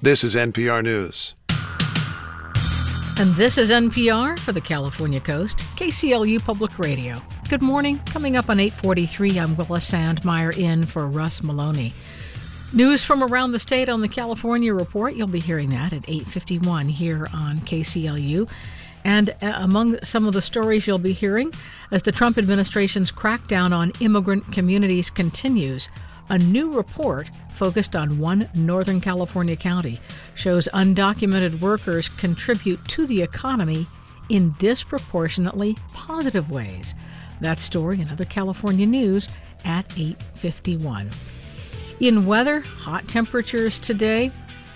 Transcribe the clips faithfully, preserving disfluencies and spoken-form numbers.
This is N P R News. And this is N P R for the California Coast, K C L U Public Radio. Good morning. Coming up on eight forty-three, I'm Willa Sandmeyer in for Russ Maloney. News from around the state on the California Report. You'll be hearing that at eight fifty-one here on K C L U. And uh, among some of the stories you'll be hearing, as the Trump administration's crackdown on immigrant communities continues, a new report focused on one Northern California county shows undocumented workers contribute to the economy in disproportionately positive ways. That story and other California news at eight fifty-one. In weather, hot temperatures today,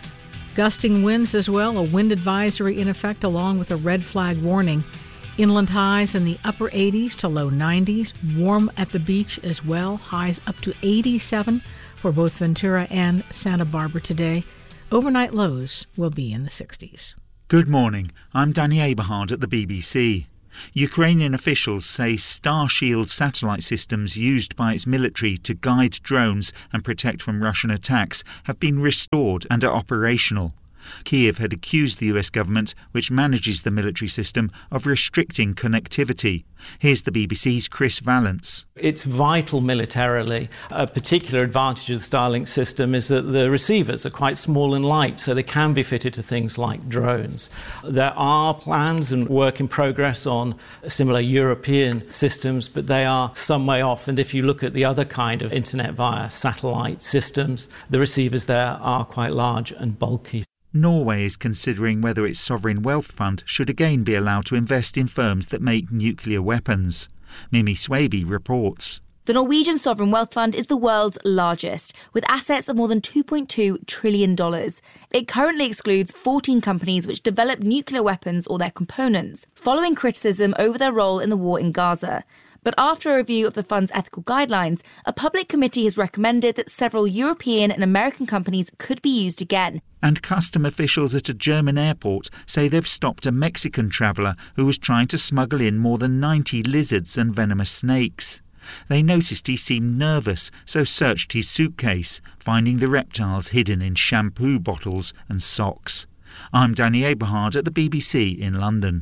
gusting winds as well, a wind advisory in effect along with a red flag warning. Inland highs in the upper eighties to low nineties, warm at the beach as well, highs up to eighty-seven for both Ventura and Santa Barbara today. Overnight lows will be in the sixties. Good morning. I'm Danny Aberhard at the B B C. Ukrainian officials say Starshield satellite systems used by its military to guide drones and protect from Russian attacks have been restored and are operational. Kiev had accused the U S government, which manages the military system, of restricting connectivity. Here's the B B C's Chris Vallance. It's vital militarily. A particular advantage of the Starlink system is that the receivers are quite small and light, so they can be fitted to things like drones. There are plans and work in progress on similar European systems, but they are some way off. And if you look at the other kind of internet via satellite systems, the receivers there are quite large and bulky. Norway is considering whether its sovereign wealth fund should again be allowed to invest in firms that make nuclear weapons. Mimi Swaby reports. The Norwegian Sovereign Wealth Fund is the world's largest, with assets of more than two point two trillion dollars. It currently excludes fourteen companies which develop nuclear weapons or their components, following criticism over their role in the war in Gaza. But after a review of the fund's ethical guidelines, a public committee has recommended that several European and American companies could be used again. And custom officials at a German airport say they've stopped a Mexican traveller who was trying to smuggle in more than ninety lizards and venomous snakes. They noticed he seemed nervous, so searched his suitcase, finding the reptiles hidden in shampoo bottles and socks. I'm Danny Aberhard at the B B C in London.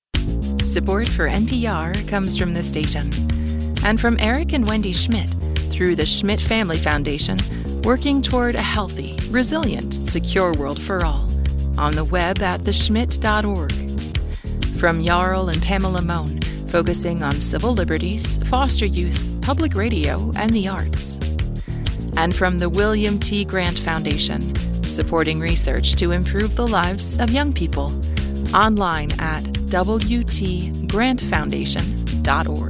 Support for N P R comes from this station and from Eric and Wendy Schmidt through the Schmidt Family Foundation, working toward a healthy, resilient, secure world for all on the web at the schmidt dot org. From Jarl and Pamela Mohn, focusing on civil liberties, foster youth, public radio, and the arts. And from the William T. Grant Foundation, supporting research to improve the lives of young people. Online at w t grant foundation dot org.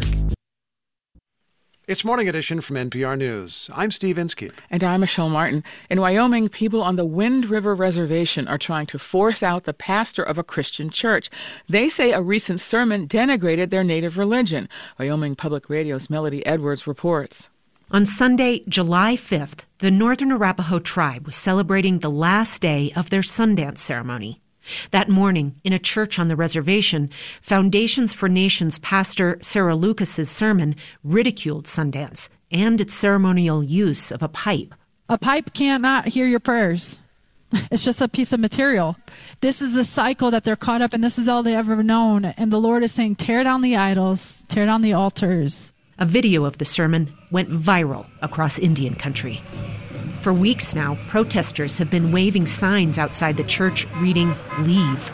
It's Morning Edition from N P R News. I'm Steve Inskeep. And I'm Michelle Martin. In Wyoming, people on the Wind River Reservation are trying to force out the pastor of a Christian church. They say a recent sermon denigrated their native religion. Wyoming Public Radio's Melody Edwards reports. On Sunday, July fifth, the Northern Arapaho tribe was celebrating the last day of their Sundance ceremony. That morning, in a church on the reservation, Foundations for Nations pastor Sarah Lucas's sermon ridiculed Sundance and its ceremonial use of a pipe. A pipe cannot hear your prayers. It's just a piece of material. This is the cycle that they're caught up in. This is all they've ever known. And the Lord is saying, tear down the idols, tear down the altars. A video of the sermon went viral across Indian country. For weeks now, protesters have been waving signs outside the church reading, "Leave."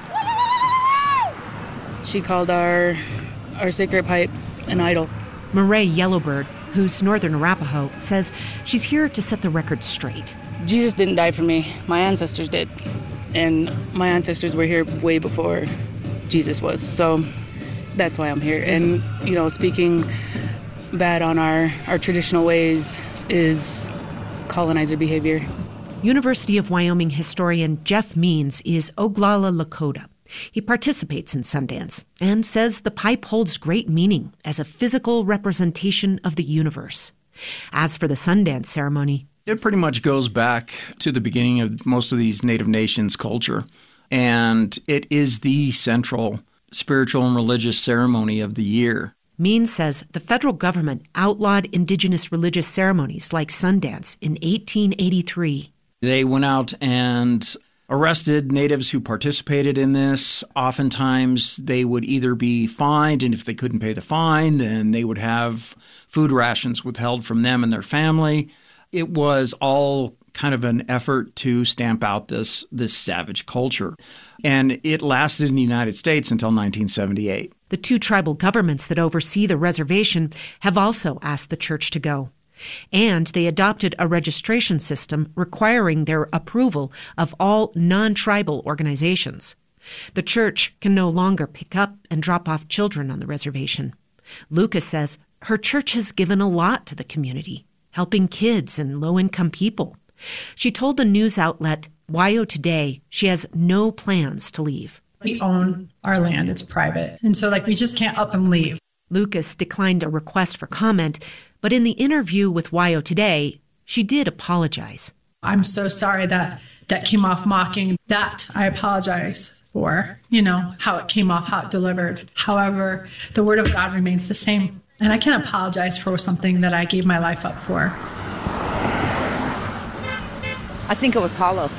She called our our sacred pipe an idol. Marae Yellowbird, who's Northern Arapaho, says she's here to set the record straight. Jesus didn't die for me. My ancestors did. And my ancestors were here way before Jesus was. So that's why I'm here. And, you know, speaking bad on our, our traditional ways is colonizer behavior. University of Wyoming historian Jeff Means is Oglala Lakota. He participates in Sundance and says the pipe holds great meaning as a physical representation of the universe. As for the Sundance ceremony, it pretty much goes back to the beginning of most of these Native Nations culture, and it is the central spiritual and religious ceremony of the year. Means says the federal government outlawed indigenous religious ceremonies like Sundance in eighteen eighty-three. They went out and arrested natives who participated in this. Oftentimes, they would either be fined, and if they couldn't pay the fine, then they would have food rations withheld from them and their family. It was all kind of an effort to stamp out this, this savage culture. And it lasted in the United States until nineteen seventy-eight. The two tribal governments that oversee the reservation have also asked the church to go. And they adopted a registration system requiring their approval of all non-tribal organizations. The church can no longer pick up and drop off children on the reservation. Lucas says her church has given a lot to the community, helping kids and low-income people. She told the news outlet Y O Today she has no plans to leave. We own our land. It's private. And so, like, we just can't up and leave. Lucas declined a request for comment, but in the interview with Y O Today, she did apologize. I'm so sorry that that came off mocking. That I apologize for, you know, how it came off, how it delivered. However, the word of God remains the same. And I can't apologize for something that I gave my life up for. I think it was hollow.